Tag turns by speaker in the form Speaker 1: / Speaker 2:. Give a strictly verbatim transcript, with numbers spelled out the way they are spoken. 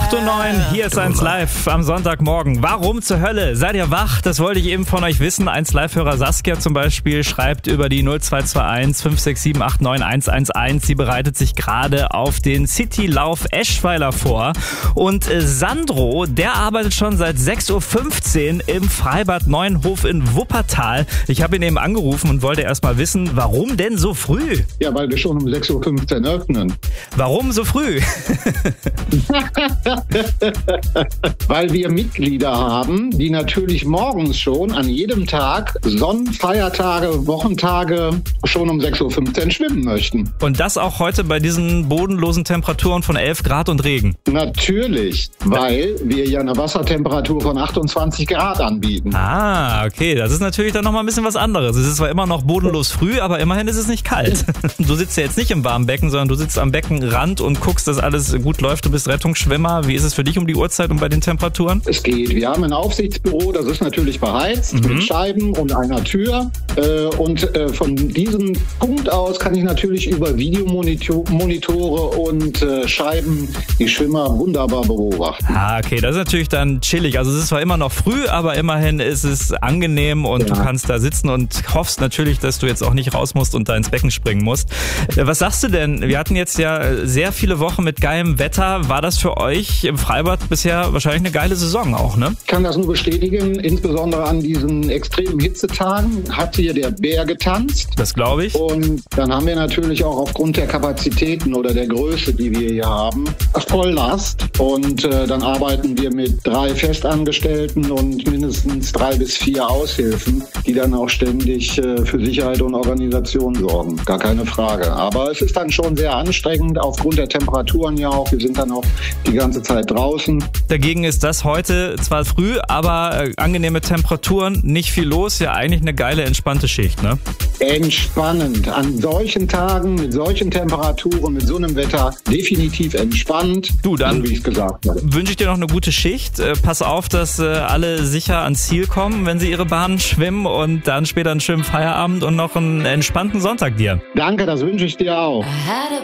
Speaker 1: acht Uhr neun, hier ist eins Live am Sonntagmorgen. Warum zur Hölle? Seid ihr wach? Das wollte ich eben von euch wissen. eins Live-Hörer Saskia zum Beispiel schreibt über die null zwei zwei eins fünf sechs sieben acht neun eins eins eins. Sie bereitet sich gerade auf den Citylauf Eschweiler vor. Und Sandro, der arbeitet schon seit sechs Uhr fünfzehn im Freibad Neuenhof in Wuppertal. Ich habe ihn eben angerufen und wollte erst mal wissen, warum denn so früh?
Speaker 2: Ja, weil wir schon um sechs Uhr fünfzehn öffnen.
Speaker 1: Warum so früh?
Speaker 2: Weil wir Mitglieder haben, die natürlich morgens schon an jedem Tag, Sonn-, Feiertage, Wochentage schon um sechs Uhr fünfzehn schwimmen möchten.
Speaker 1: Und das auch heute bei diesen bodenlosen Temperaturen von elf Grad und Regen?
Speaker 2: Natürlich, weil wir ja eine Wassertemperatur von achtundzwanzig Grad anbieten.
Speaker 1: Ah, okay, das ist natürlich dann nochmal ein bisschen was anderes. Es ist zwar immer noch bodenlos früh, aber immerhin ist es nicht kalt. Du sitzt ja jetzt nicht im warmen Becken, sondern du sitzt am Beckenrand und guckst, dass alles gut läuft. Du bist Rettungsschwimmer. Wie ist es für dich um die Uhrzeit und bei den Temperaturen?
Speaker 2: Es geht. Wir haben ein Aufsichtsbüro, das ist natürlich beheizt, mhm. mit Scheiben und einer Tür. Und von diesem Punkt aus kann ich natürlich über Videomonitore und Scheiben die Schwimmer wunderbar beobachten.
Speaker 1: Ah, okay, das ist natürlich dann chillig. Also es ist zwar immer noch früh, aber immerhin ist es angenehm und ja. Du kannst da sitzen und hoffst natürlich, dass du jetzt auch nicht raus musst und da ins Becken springen musst. Was sagst du denn? Wir hatten jetzt ja sehr viele Wochen mit geilem Wetter. War das für euch im Freibad bisher wahrscheinlich eine geile Saison auch, ne?
Speaker 2: Ich kann das nur bestätigen. Insbesondere an diesen extremen Hitzetagen hat hier der Bär getanzt.
Speaker 1: Das glaube ich.
Speaker 2: Und dann haben wir natürlich auch aufgrund der Kapazitäten oder der Größe, die wir hier haben, Volllast. Und äh, dann arbeiten wir mit drei Festangestellten und mindestens drei bis vier Aushilfen, die dann auch ständig äh, für Sicherheit und Organisation sorgen. Gar keine Frage. Aber es ist dann schon sehr anstrengend aufgrund der Temperaturen ja auch. Wir sind dann auch die ganze Zeit draußen.
Speaker 1: Dagegen ist das heute zwar früh, aber äh, angenehme Temperaturen, nicht viel los. Ja, eigentlich eine geile, entspannte Schicht, ne?
Speaker 2: Entspannend. An solchen Tagen, mit solchen Temperaturen, mit so einem Wetter definitiv entspannt.
Speaker 1: Du, dann
Speaker 2: so wie ich gesagt habe.
Speaker 1: Wünsche ich dir noch eine gute Schicht. Äh, pass auf, dass äh, alle sicher ans Ziel kommen, wenn sie ihre Bahnen schwimmen und dann später einen schönen Feierabend und noch einen entspannten Sonntag dir.
Speaker 2: Danke, das wünsche ich dir auch.